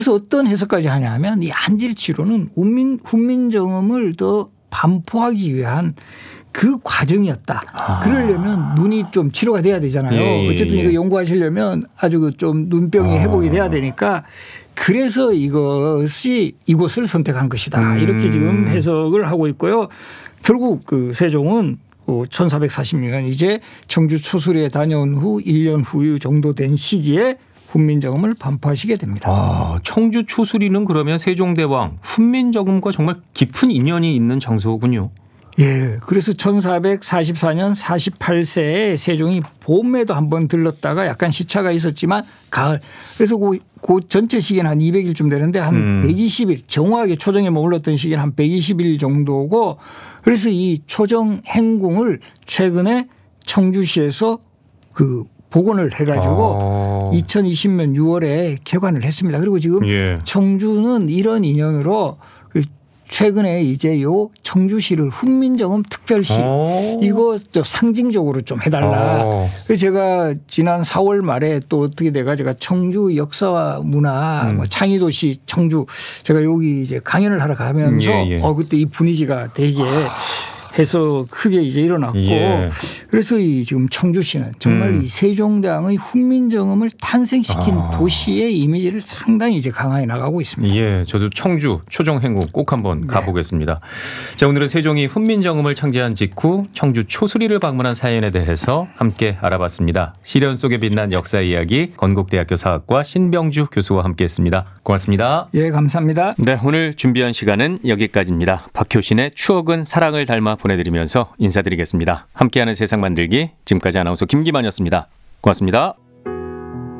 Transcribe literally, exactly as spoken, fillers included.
그래서 어떤 해석까지 하냐면 이 한질치로는 훈민, 훈민정음을 더 반포하기 위한 그 과정이었다. 아. 그러려면 눈이 좀 치료가 돼야 되잖아요. 예, 예, 어쨌든 예. 이거 연구하시려면 아주 그 좀 눈병이 아. 회복이 돼야 되니까 그래서 이것이 이곳을 선택한 것이다. 음. 이렇게 지금 해석을 하고 있고요. 결국 그 세종은 천사백사십 년 이제 청주 초술에 다녀온 후 일 년 후 정도 된 시기에 훈민정음을 반포하시게 됩니다. 아, 청주 초수리는 그러면 세종대왕 훈민정음과 정말 깊은 인연이 있는 장소군요. 예. 그래서 천사백사십사 년 마흔여덟 세에 세종이 봄에도 한번 들렀다가 약간 시차가 있었지만 가을. 그래서 그, 그 전체 시기는 한 이백 일쯤 되는데 한 음. 백이십 일 정확하게 초정에 머물렀던 시기는 한 백이십 일 정도고 그래서 이 초정 행궁을 최근에 청주시에서 그 복원을 해가지고 아. 이천이십 년 유월에 개관을 했습니다. 그리고 지금 예. 청주는 이런 인연으로 최근에 이제 요 청주시를 훈민정음 특별시 오. 이거 저 상징적으로 좀 해달라. 오. 그래서 제가 지난 사월 말에 또 어떻게 내가 제가 청주 역사와 문화 음. 뭐 창의도시 청주 제가 여기 이제 강연을 하러 가면서 예, 예. 어 그때 이 분위기가 되게 해서 크게 이제 일어났고 예. 그래서 이 지금 청주시는 정말 음. 이 세종대왕의 훈민정음을 탄생시킨 아. 도시의 이미지를 상당히 이제 강화해 나가고 있습니다. 예, 저도 청주 초정행궁 꼭 한번 가보겠습니다. 네. 자, 오늘은 세종이 훈민정음을 창제한 직후 청주 초수리를 방문한 사연에 대해서 함께 알아봤습니다. 시련 속에 빛난 역사 이야기 건국대학교 사학과 신병주 교수와 함께했습니다. 고맙습니다. 예, 감사합니다. 네, 오늘 준비한 시간은 여기까지입니다. 박효신의 추억은 사랑을 닮아 보내드리면서 인사드리겠습니다. 함께하는 세상 만들기 지금까지 아나운서 김기만이었습니다. 고맙습니다.